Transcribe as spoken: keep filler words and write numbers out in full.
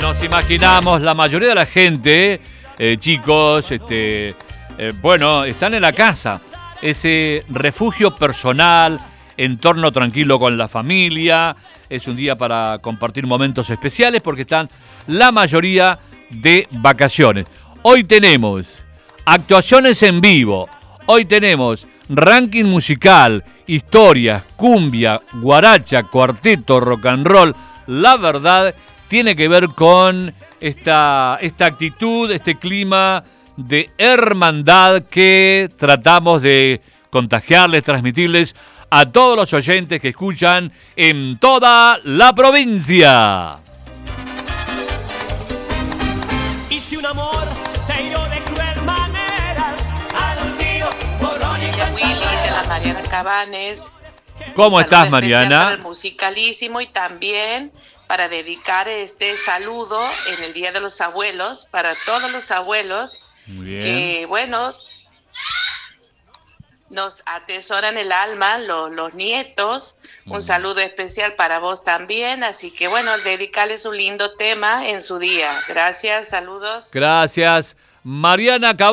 Nos imaginamos, la mayoría de la gente, eh, chicos, este, eh, bueno, están en la casa. Ese refugio personal, entorno tranquilo con la familia. Es un día para compartir momentos especiales porque están la mayoría de vacaciones. Hoy tenemos actuaciones en vivo. Hoy tenemos ranking musical, historias, cumbia, guaracha, cuarteto, rock and roll. La verdad tiene que ver con esta, esta actitud, este clima de hermandad que tratamos de contagiarles, transmitirles a todos los oyentes que escuchan en toda la provincia. Y si un amor te hirió de cruel manera, al olvido borrón y cuenta Willy, nueva. de la Mariana Cabanes. ¿Cómo Un estás, saludo especial Mariana? para el musicalísimo y también para dedicar este saludo en el Día de los Abuelos, para todos los abuelos Muy bien. que, bueno, nos atesoran el alma, los, los nietos. Un saludo especial para vos también, así que, bueno, dedicarles un lindo tema en su día. Gracias, saludos. Gracias, Mariana Cabanes.